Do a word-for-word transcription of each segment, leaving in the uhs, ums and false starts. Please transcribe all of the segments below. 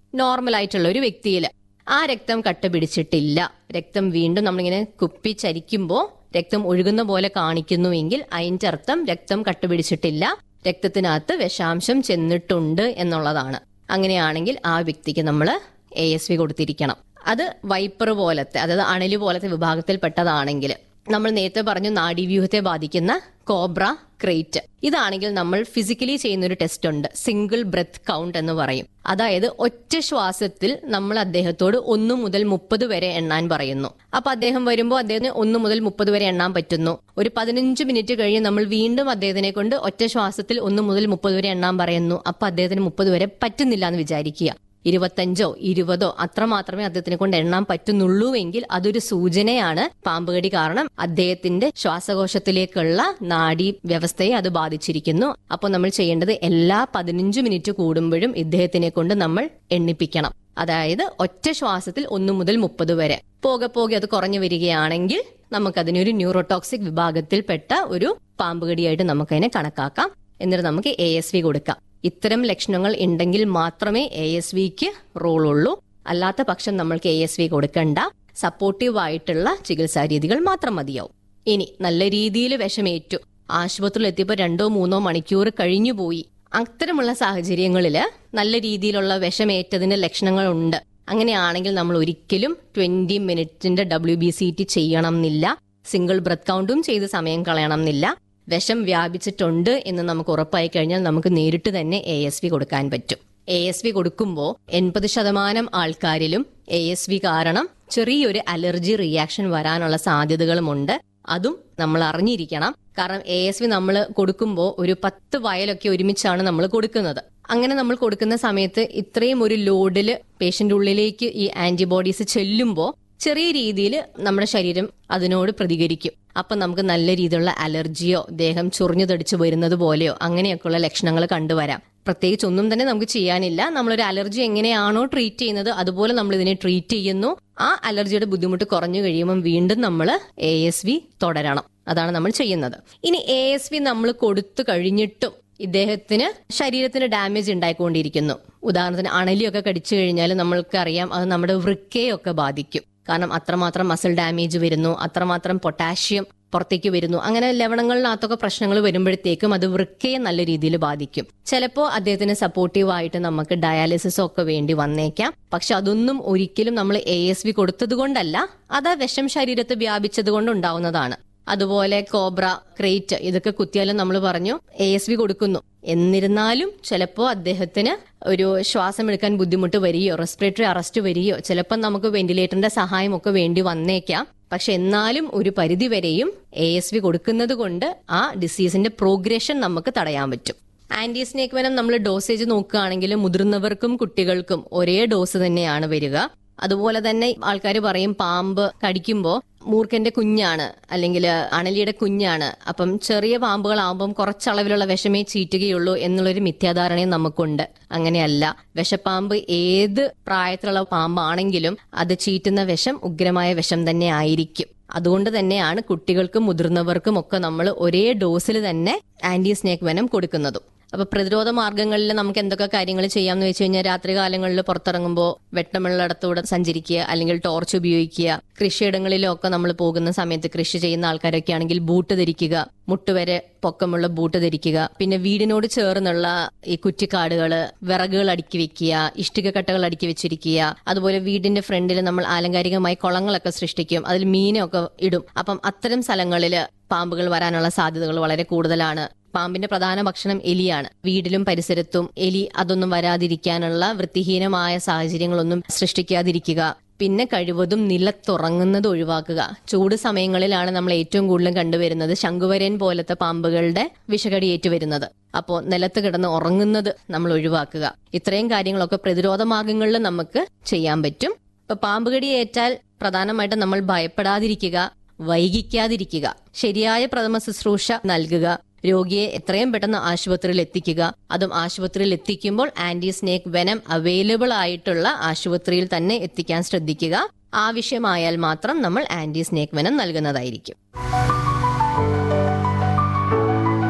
Normal ആയിട്ടുള്ള ഒരു വ്യക്തിയിൽ ആ രക്തം കട്ട പിടിച്ചിട്ടില്ല, രക്തം വീണ്ടും നമ്മളിങ്ങനെ കുപ്പി ചരിക്കുമ്പോൾ രക്തം ഒഴുകുന്ന പോലെ കാണിക്കുന്നുവെങ്കിൽ അതിന്റെ അർത്ഥം രക്തം കട്ടുപിടിച്ചിട്ടില്ല, രക്തത്തിനകത്ത് വിഷാംശം ചെന്നിട്ടുണ്ട് എന്നുള്ളതാണ്. അങ്ങനെയാണെങ്കിൽ ആ വ്യക്തിക്ക് നമ്മൾ എ എസ് വി കൊടുത്തിരിക്കണം. അത് വൈപ്പർ പോലത്തെ, അതായത് അണലി പോലത്തെ വിഭാഗത്തിൽപ്പെട്ടതാണെങ്കിൽ, നമ്മൾ നേരത്തെ പറഞ്ഞു നാഡീവ്യൂഹത്തെ ബാധിക്കുന്ന കോബ്ര ക്രേറ്റ്, ഇതാണെങ്കിൽ നമ്മൾ ഫിസിക്കലി ചെയ്യുന്ന ഒരു ടെസ്റ്റ് ഉണ്ട്, സിംഗിൾ ബ്രെത്ത് കൗണ്ട് എന്ന് പറയും. അതായത് ഒറ്റ ശ്വാസത്തിൽ നമ്മൾ അദ്ദേഹത്തോട് ഒന്ന് മുതൽ മുപ്പത് വരെ എണ്ണാൻ പറയുന്നു. അപ്പൊ അദ്ദേഹം വരുമ്പോൾ അദ്ദേഹത്തിന് ഒന്ന് മുതൽ മുപ്പത് വരെ എണ്ണാൻ പറ്റുന്നു. ഒരു പതിനഞ്ച് മിനിറ്റ് കഴിഞ്ഞ് നമ്മൾ വീണ്ടും അദ്ദേഹത്തിനെ കൊണ്ട് ഒറ്റ ശ്വാസത്തിൽ ഒന്ന് മുതൽ മുപ്പത് വരെ എണ്ണാൻ പറയുന്നു. അപ്പൊ അദ്ദേഹത്തിന് മുപ്പത് വരെ പറ്റുന്നില്ല എന്ന് വിചാരിക്കുക. ഇരുപത്തഞ്ചോ ഇരുപതോ അത്ര മാത്രമേ അദ്ദേഹത്തിനെ കൊണ്ട് എണ്ണാൻ പറ്റുന്നുള്ളൂ എങ്കിൽ അതൊരു സൂചനയാണ് പാമ്പുകടി കാരണം അദ്ദേഹത്തിന്റെ ശ്വാസകോശത്തിലേക്കുള്ള നാഡീ വ്യവസ്ഥയെ അത് ബാധിച്ചിരിക്കുന്നു. അപ്പോൾ നമ്മൾ ചെയ്യേണ്ടത് എല്ലാ പതിനഞ്ച് മിനിറ്റ് കൂടുമ്പോഴും ഇദ്ദേഹത്തിനെ കൊണ്ട് നമ്മൾ എണ്ണിപ്പിക്കണം. അതായത് ഒറ്റ ശ്വാസത്തിൽ ഒന്ന് മുതൽ മുപ്പത് വരെ. പോകെ പോകെ അത് കുറഞ്ഞു വരികയാണെങ്കിൽ നമുക്കതിനൊരു ന്യൂറോടോക്സിക് വിഭാഗത്തിൽപ്പെട്ട ഒരു പാമ്പുകടിയായിട്ട് നമുക്കതിനെ കണക്കാക്കാം. എന്നിട്ട് നമുക്ക് എ എസ് വി കൊടുക്കാം. ഇത്തരം ലക്ഷണങ്ങൾ ഉണ്ടെങ്കിൽ മാത്രമേ എ എസ് വിക്ക് റോൾ ഉള്ളൂ. അല്ലാത്ത പക്ഷം നമ്മൾക്ക് എ എസ് വി കൊടുക്കണ്ട. സപ്പോർട്ടീവ് ആയിട്ടുള്ള ചികിത്സാ രീതികൾ മാത്രം മതിയാവും. ഇനി നല്ല രീതിയിൽ വിഷമേറ്റു, ആശുപത്രിയിൽ എത്തിയപ്പോൾ രണ്ടോ മൂന്നോ മണിക്കൂർ കഴിഞ്ഞു പോയി, അത്തരമുള്ള സാഹചര്യങ്ങളില് നല്ല രീതിയിലുള്ള വിഷമേറ്റതിന്റെ ലക്ഷണങ്ങളുണ്ട്. അങ്ങനെയാണെങ്കിൽ നമ്മൾ ഒരിക്കലും twenty മിനിറ്റിന്റെ W B C T ചെയ്യണം എന്നില്ല. സിംഗിൾ ബ്രെത്ത് കൗണ്ടും ചെയ്ത് സമയം കളയണം എന്നില്ല. വിഷം വ്യാപിച്ചിട്ടുണ്ട് എന്ന് നമുക്ക് ഉറപ്പായി കഴിഞ്ഞാൽ നമുക്ക് നേരിട്ട് തന്നെ എ എസ് വി കൊടുക്കാൻ പറ്റും. എ എസ് വി കൊടുക്കുമ്പോൾ എൺപത് ശതമാനം ആൾക്കാരിലും എ എസ് വി കാരണം ചെറിയൊരു അലർജി റിയാക്ഷൻ വരാനുള്ള സാധ്യതകളുമുണ്ട്. അതും നമ്മൾ അറിഞ്ഞിരിക്കണം. കാരണം എ എസ് വി നമ്മൾ കൊടുക്കുമ്പോൾ ഒരു പത്ത് വയലൊക്കെ ഒരുമിച്ചാണ് നമ്മൾ കൊടുക്കുന്നത്. അങ്ങനെ നമ്മൾ കൊടുക്കുന്ന സമയത്ത് ഇത്രയും ഒരു ലോഡില് പേഷ്യന്റ് ഉള്ളിലേക്ക് ഈ ആന്റിബോഡീസ് ചെല്ലുമ്പോൾ ചെറിയ രീതിയിൽ നമ്മുടെ ശരീരം അതിനോട് പ്രതികരിക്കും. അപ്പൊ നമുക്ക് നല്ല രീതിയിലുള്ള അലർജിയോ ദേഹം ചൊറിഞ്ഞു തടിച്ചു വരുന്നത് പോലെയോ അങ്ങനെയൊക്കെയുള്ള ലക്ഷണങ്ങൾ കണ്ടുവരാം. പ്രത്യേകിച്ച് ഒന്നും തന്നെ നമുക്ക് ചെയ്യാനില്ല. നമ്മളൊരു അലർജി എങ്ങനെയാണോ ട്രീറ്റ് ചെയ്യുന്നത് അതുപോലെ നമ്മൾ ഇതിനെ ട്രീറ്റ് ചെയ്യുന്നു. ആ അലർജിയുടെ ബുദ്ധിമുട്ട് കുറഞ്ഞു കഴിയുമ്പോൾ വീണ്ടും നമ്മൾ എ എസ് വി തുടരണം. അതാണ് നമ്മൾ ചെയ്യുന്നത്. ഇനി എ എസ് വി നമ്മൾ കൊടുത്തു കഴിഞ്ഞിട്ടും ഇദ്ദേഹത്തിന് ശരീരത്തിന് ഡാമേജ് ഉണ്ടായിക്കൊണ്ടിരിക്കുന്നു. ഉദാഹരണത്തിന് അണലിയൊക്കെ കടിച്ചു കഴിഞ്ഞാൽ നമ്മൾക്കറിയാം അത് നമ്മുടെ വൃക്കയൊക്കെ ബാധിക്കും. കാരണം അത്രമാത്രം മസിൽ ഡാമേജ് വരുന്നു, അത്രമാത്രം പൊട്ടാഷ്യം പുറത്തേക്ക് വരുന്നു. അങ്ങനെ ലവണങ്ങളിനകത്തൊക്കെ പ്രശ്നങ്ങൾ വരുമ്പോഴത്തേക്കും അത് വൃക്കയെ നല്ല രീതിയിൽ ബാധിക്കും. ചിലപ്പോൾ അദ്ദേഹത്തിന് സപ്പോർട്ടീവായിട്ട് നമുക്ക് ഡയാലിസിസ് ഒക്കെ വേണ്ടി വന്നേക്കാം. പക്ഷെ അതൊന്നും ഒരിക്കലും നമ്മൾ എ എസ് വി കൊടുത്തത് കൊണ്ടല്ല, അത് വിഷം ശരീരത്ത് വ്യാപിച്ചത് കൊണ്ടുണ്ടാവുന്നതാണ്. അതുപോലെ കോബ്ര ക്രേറ്റ് ഇതൊക്കെ കുത്തിയാലും നമ്മൾ പറഞ്ഞു എ എസ് വി കൊടുക്കുന്നു. എന്നിരുന്നാലും ചിലപ്പോൾ അദ്ദേഹത്തിന് ഒരു ശ്വാസം എടുക്കാൻ ബുദ്ധിമുട്ട് വരികയോ റെസ്പിറേറ്ററി അറസ്റ്റ് വരികയോ ചിലപ്പോൾ നമുക്ക് വെന്റിലേറ്ററിന്റെ സഹായം ഒക്കെ വേണ്ടി വന്നേക്കാം. പക്ഷെ എന്നാലും ഒരു പരിധി വരെയും എ എസ് വി കൊടുക്കുന്നത് കൊണ്ട് ആ ഡിസീസിന്റെ പ്രോഗ്രഷൻ നമുക്ക് തടയാൻ പറ്റും. ആന്റി സ്നേക്ക് വെനം നമ്മൾ ഡോസേജ് നോക്കുകയാണെങ്കിൽ മുതിർന്നവർക്കും കുട്ടികൾക്കും ഒരേ ഡോസ് തന്നെയാണ് വരിക. അതുപോലെ തന്നെ ആൾക്കാർ പറയും പാമ്പ് കടിക്കുമ്പോൾ മൂർഖന്റെ കുഞ്ഞാണ് അല്ലെങ്കിൽ അണലിയുടെ കുഞ്ഞാണ്, അപ്പം ചെറിയ പാമ്പുകളാവുമ്പം കുറച്ചളവിലുള്ള വിഷമേ ചീറ്റുകയുള്ളൂ എന്നുള്ളൊരു മിഥ്യാധാരണയും നമുക്കുണ്ട്. അങ്ങനെയല്ല. വിഷപ്പാമ്പ് ഏത് പ്രായത്തിലുള്ള പാമ്പാണെങ്കിലും അത് ചീറ്റുന്ന വിഷം ഉഗ്രമായ വിഷം തന്നെ ആയിരിക്കും. അതുകൊണ്ട് തന്നെയാണ് കുട്ടികൾക്കും മുതിർന്നവർക്കും ഒക്കെ നമ്മൾ ഒരേ ഡോസിൽ തന്നെ ആന്റി സ്നേക്ക് വെനം കൊടുക്കുന്നതും. അപ്പൊ പ്രതിരോധ മാർഗങ്ങളിൽ നമുക്ക് എന്തൊക്കെ കാര്യങ്ങൾ ചെയ്യാമെന്ന് വെച്ച് കഴിഞ്ഞാൽ രാത്രി കാലങ്ങളിൽ പുറത്തിറങ്ങുമ്പോൾ വെട്ടമുള്ളിടത്തൂടെ സഞ്ചരിക്കുക, അല്ലെങ്കിൽ ടോർച്ച് ഉപയോഗിക്കുക. കൃഷിയിടങ്ങളിലൊക്കെ നമ്മൾ പോകുന്ന സമയത്ത് കൃഷി ചെയ്യുന്ന ആൾക്കാരൊക്കെ ആണെങ്കിൽ ബൂട്ട് ധരിക്കുക, മുട്ടുവരെ പൊക്കമുള്ള ബൂട്ട് ധരിക്കുക. പിന്നെ വീടിനോട് ചേർന്നുള്ള ഈ കുറ്റിക്കാടുകള് വിറകുകൾ അടുക്കി വെക്കുക, ഇഷ്ടിക കട്ടകൾ അടുക്കി വെച്ചിരിക്കുക. അതുപോലെ വീടിന്റെ ഫ്രണ്ടിൽ നമ്മൾ ആലങ്കാരികമായി കുളങ്ങളൊക്കെ സൃഷ്ടിക്കും, അതിൽ മീനൊക്കെ ഇടും. അപ്പം അത്തരം സ്ഥലങ്ങളില് പാമ്പുകൾ വരാനുള്ള സാധ്യതകൾ വളരെ കൂടുതലാണ്. പാമ്പിന്റെ പ്രധാന ഭക്ഷണം എലിയാണ്. വീടിലും പരിസരത്തും എലി അതൊന്നും വരാതിരിക്കാനുള്ള വൃത്തിഹീനമായ സാഹചര്യങ്ങളൊന്നും സൃഷ്ടിക്കാതിരിക്കുക. പിന്നെ കഴിവതും നിലത്തുറങ്ങുന്നത് ഒഴിവാക്കുക. ചൂട് സമയങ്ങളിലാണ് നമ്മൾ ഏറ്റവും കൂടുതലും കണ്ടുവരുന്നത് ശംഖുവരൻ പോലത്തെ പാമ്പുകളുടെ വിഷകടിയേറ്റ് വരുന്നത്. അപ്പോൾ നിലത്ത് കിടന്ന് ഉറങ്ങുന്നത് നമ്മൾ ഒഴിവാക്കുക. ഇത്രയും കാര്യങ്ങളൊക്കെ പ്രതിരോധ മാർഗങ്ങളിൽ നമുക്ക് ചെയ്യാൻ പറ്റും. ഇപ്പൊ പാമ്പുകടിയേറ്റാൽ പ്രധാനമായിട്ടും നമ്മൾ ഭയപ്പെടാതിരിക്കുക, വൈകിക്കാതിരിക്കുക, ശരിയായ പ്രഥമ ശുശ്രൂഷ നൽകുക, രോഗിയെ എത്രയും പെട്ടെന്ന് ആശുപത്രിയിൽ എത്തിക്കുക. അതും ആശുപത്രിയിൽ എത്തിക്കുമ്പോൾ ആന്റി സ്നേക്ക് വെനം അവൈലബിൾ ആയിട്ടുള്ള ആശുപത്രിയിൽ തന്നെ എത്തിക്കാൻ ശ്രദ്ധിക്കുക. ആവശ്യമായാൽ മാത്രം നമ്മൾ ആന്റി സ്നേക്ക് വെനം നൽകുന്നതായിരിക്കും.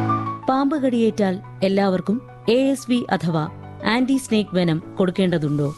പാമ്പ് കടിയേറ്റാൽ എല്ലാവർക്കും എ എസ് വി അഥവാ ആന്റി സ്നേക്ക് വെനം കൊടുക്കേണ്ടതുണ്ടോ?